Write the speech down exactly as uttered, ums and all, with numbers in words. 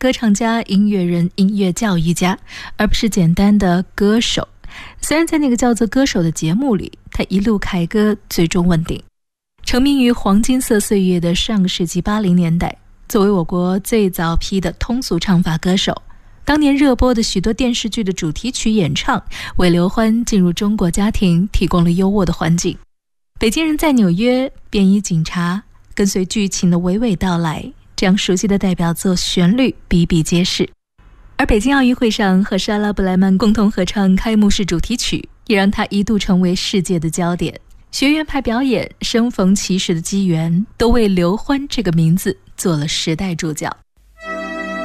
歌唱家、音乐人、音乐教育家，而不是简单的歌手。虽然在那个叫做歌手的节目里，他一路凯歌，最终问鼎，成名于黄金色岁月的上世纪八零年代。作为我国最早批的通俗唱法歌手，当年热播的许多电视剧的主题曲演唱，为刘欢进入中国家庭提供了优渥的环境。北京人在纽约，便衣警察，跟随剧情的娓娓道来，这样熟悉的代表作旋律比比皆是。而北京奥运会上和莎拉布莱曼共同合唱开幕式主题曲，也让他一度成为世界的焦点。学院派表演、生逢其时的机缘，都为刘欢这个名字做了时代注脚。